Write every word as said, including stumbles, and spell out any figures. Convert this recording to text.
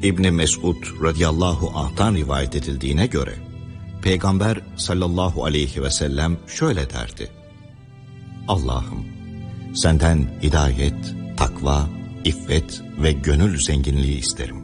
İbni Mesud radıyallahu anh'tan rivayet edildiğine göre Peygamber sallallahu aleyhi ve sellem şöyle derdi: Allah'ım, senden hidayet, takva, iffet ve gönül zenginliği isterim.